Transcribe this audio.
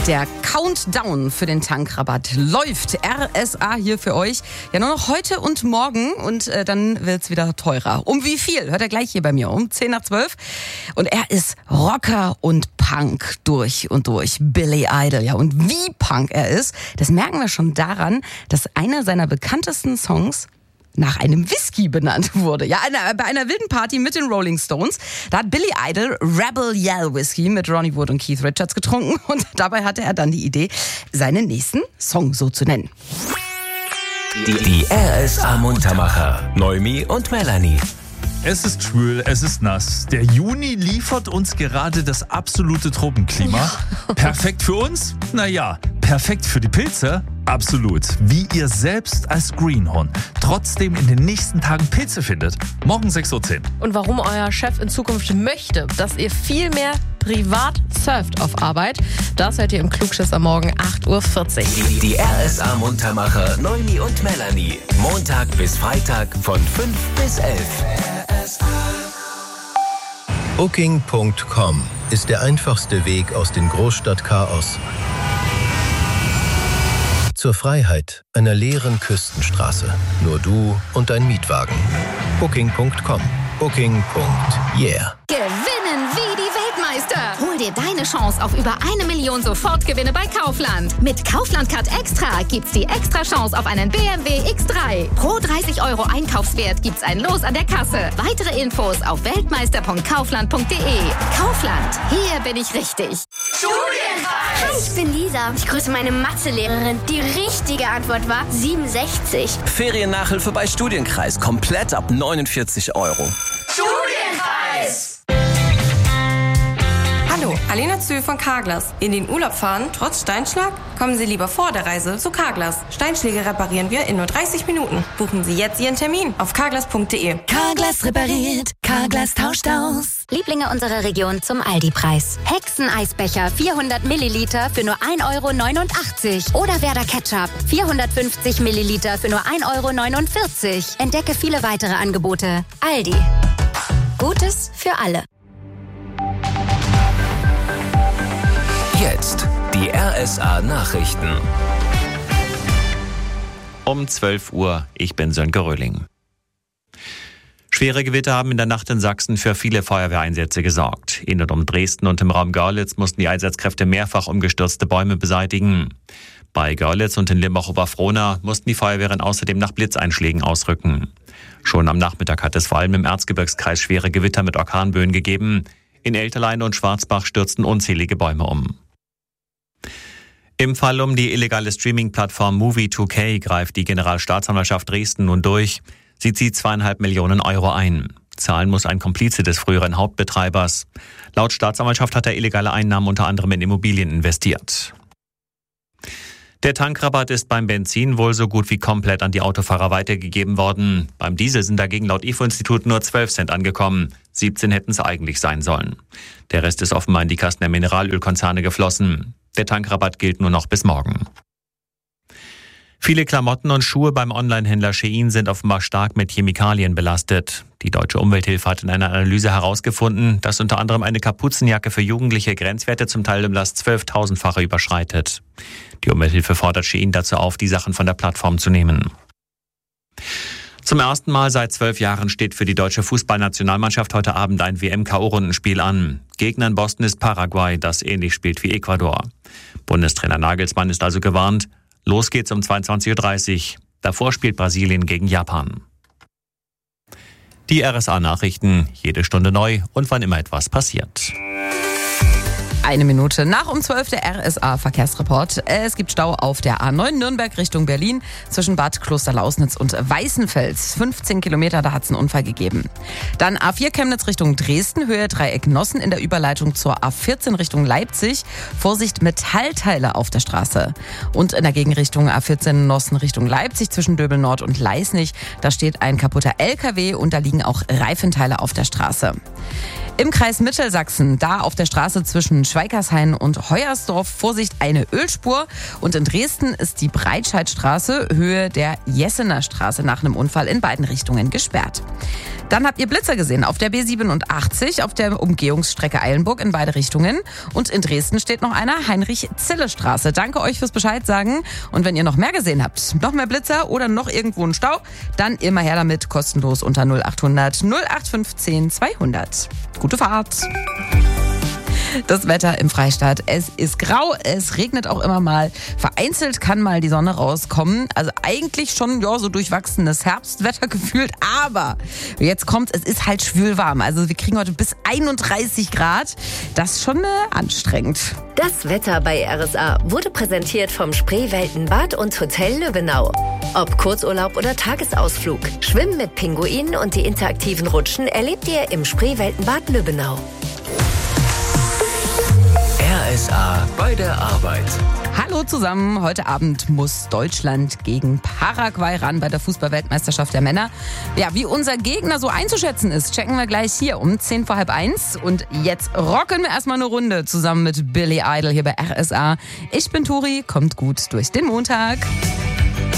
Der Countdown für den Tankrabatt läuft. RSA hier für euch. Ja, nur noch heute und morgen und dann wird's wieder teurer. Um wie viel? Hört er gleich hier bei mir um 10 nach 12. Und er ist Rocker und Punk durch und durch. Billy Idol. Ja, und wie Punk er ist, das merken wir schon daran, dass einer seiner bekanntesten Songs nach einem Whisky benannt wurde. Ja, bei einer wilden Party mit den Rolling Stones. Da hat Billy Idol Rebel Yell Whisky mit Ronnie Wood und Keith Richards getrunken und dabei hatte er dann die Idee, seinen nächsten Song so zu nennen. Die RSA Muntermacher, Noemi und Melanie. Es ist schwül, es ist nass. Der Juni liefert uns gerade das absolute Tropenklima. Perfekt für uns? Naja, perfekt für die Pilze? Absolut. Wie ihr selbst als Greenhorn trotzdem in den nächsten Tagen Pilze findet. Morgen 6:10 Uhr. Und warum euer Chef in Zukunft möchte, dass ihr viel mehr privat surft auf Arbeit, das hört ihr im Klugschisser morgen 8:40 Uhr. Die RSA Muntermacher, Noemi und Melanie. Montag bis Freitag von 5 bis 11. Booking.com ist der einfachste Weg aus dem Großstadtchaos zur Freiheit einer leeren Küstenstraße. Nur du und dein Mietwagen. Booking.com. Booking.yeah. Gewinnen wie die Weltmeister. Hol dir deine Chance auf über 1 Million Sofortgewinne bei Kaufland. Mit Kaufland Card Extra gibt's die extra Chance auf einen BMW X3. Pro 30 € Einkaufswert gibt's ein Los an der Kasse. Weitere Infos auf weltmeister.kaufland.de. Kaufland, hier bin ich richtig. Studienreis! Hi, ich bin Lisa. Ich grüße meine Mathelehrerin. Die richtige Antwort war 67. Feriennachhilfe bei Studienkreis. Komplett ab 49 €. Studienreis! Hallo, Alena Zühl von Carglass. In den Urlaub fahren, trotz Steinschlag? Kommen Sie lieber vor der Reise zu Carglass. Steinschläge reparieren wir in nur 30 Minuten. Buchen Sie jetzt Ihren Termin auf carglass.de. Carglass repariert, Carglass tauscht aus. Lieblinge unserer Region zum Aldi-Preis. Hexeneisbecher 400 Milliliter für nur 1,89 € oder Werder Ketchup 450 Milliliter für nur 1,49 €. Entdecke viele weitere Angebote. Aldi. Gutes für alle. Jetzt die RSA Nachrichten. Um 12 Uhr, ich bin Sönke Röhling. Schwere Gewitter haben in der Nacht in Sachsen für viele Feuerwehreinsätze gesorgt. In und um Dresden und im Raum Görlitz mussten die Einsatzkräfte mehrfach umgestürzte Bäume beseitigen. Bei Görlitz und in Limbach-Oberfrohna mussten die Feuerwehren außerdem nach Blitzeinschlägen ausrücken. Schon am Nachmittag hat es vor allem im Erzgebirgskreis schwere Gewitter mit Orkanböen gegeben. In Elterlein und Schwarzbach stürzten unzählige Bäume um. Im Fall um die illegale Streaming-Plattform Movie2K greift die Generalstaatsanwaltschaft Dresden nun durch. Sie zieht 2,5 Millionen € ein. Zahlen muss ein Komplize des früheren Hauptbetreibers. Laut Staatsanwaltschaft hat er illegale Einnahmen unter anderem in Immobilien investiert. Der Tankrabatt ist beim Benzin wohl so gut wie komplett an die Autofahrer weitergegeben worden. Beim Diesel sind dagegen laut IFO-Institut nur 12 Cent angekommen. 17 hätten es eigentlich sein sollen. Der Rest ist offenbar in die Kassen der Mineralölkonzerne geflossen. Der Tankrabatt gilt nur noch bis morgen. Viele Klamotten und Schuhe beim Onlinehändler Shein sind offenbar stark mit Chemikalien belastet. Die Deutsche Umwelthilfe hat in einer Analyse herausgefunden, dass unter anderem eine Kapuzenjacke für Jugendliche Grenzwerte zum Teil um das 12.000-fache überschreitet. Die Umwelthilfe fordert Shein dazu auf, die Sachen von der Plattform zu nehmen. Zum ersten Mal seit 12 Jahren steht für die deutsche Fußballnationalmannschaft heute Abend ein WM-KO-Rundenspiel an. Gegner in Boston ist Paraguay, das ähnlich spielt wie Ecuador. Bundestrainer Nagelsmann ist also gewarnt. Los geht's um 22:30 Uhr. Davor spielt Brasilien gegen Japan. Die RSA-Nachrichten, jede Stunde neu und wann immer etwas passiert. 1 Minute nach um 12 der RSA-Verkehrsreport. Es gibt Stau auf der A9 Nürnberg Richtung Berlin zwischen Bad Klosterlausnitz und Weißenfels. 15 Kilometer, da hat es einen Unfall gegeben. Dann A4 Chemnitz Richtung Dresden, Höhe Dreieck Nossen in der Überleitung zur A14 Richtung Leipzig. Vorsicht, Metallteile auf der Straße. Und in der Gegenrichtung A14 Nossen Richtung Leipzig zwischen Döbel Nord und Leisnig. Da steht ein kaputter LKW und da liegen auch Reifenteile auf der Straße. Im Kreis Mittelsachsen, da auf der Straße zwischen Schweikershain und Hoyersdorf Vorsicht, eine Ölspur. Und in Dresden ist die Breitscheidstraße Höhe der Jessener Straße nach einem Unfall in beiden Richtungen gesperrt. Dann habt ihr Blitzer gesehen auf der B87, auf der Umgehungsstrecke Eilenburg in beide Richtungen. Und in Dresden steht noch einer, Heinrich-Zille-Straße. Danke euch fürs Bescheid sagen. Und wenn ihr noch mehr gesehen habt, noch mehr Blitzer oder noch irgendwo einen Stau, dann immer her damit, kostenlos unter 0800 0815 200. Gute Fahrt! Das Wetter im Freistaat, es ist grau, es regnet auch immer mal. Vereinzelt kann mal die Sonne rauskommen. Also eigentlich schon so durchwachsenes Herbstwetter gefühlt. Aber jetzt kommt, es ist halt schwül warm. Also wir kriegen heute bis 31 Grad. Das ist schon anstrengend. Das Wetter bei RSA wurde präsentiert vom Spreeweltenbad und Hotel Lübbenau. Ob Kurzurlaub oder Tagesausflug, Schwimmen mit Pinguinen und die interaktiven Rutschen erlebt ihr im Spreeweltenbad Lübbenau. RSA bei der Arbeit. Hallo zusammen, heute Abend muss Deutschland gegen Paraguay ran bei der Fußball-Weltmeisterschaft der Männer. Ja, wie unser Gegner so einzuschätzen ist, checken wir gleich hier um 1:10 Und jetzt rocken wir erstmal eine Runde zusammen mit Billy Idol hier bei RSA. Ich bin Turi, kommt gut durch den Montag.